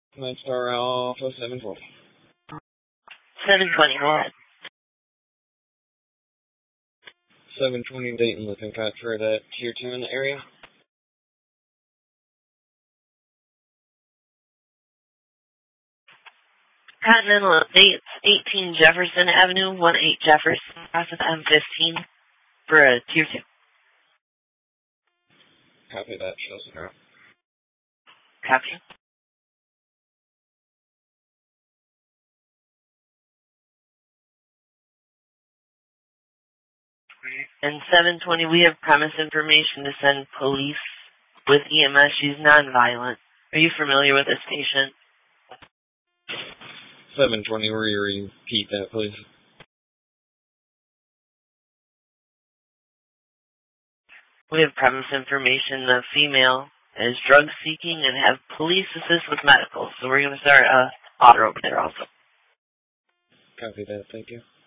Nightstar Alpha 720. 720, go ahead. 720 Dayton, looking for that Tier 2 in the area. Continental Estates, 18 Jefferson Avenue, 18 Jefferson, process M15 for a Tier 2. Copy that, shows it out. Copy. And 720, we have premise information to send police with EMS. She's nonviolent. Are you familiar with this patient? 720, will you repeat that, please? We have premise information. The female is drug seeking and have police assist with medical. So we're going to start auto over there also. Copy that, thank you.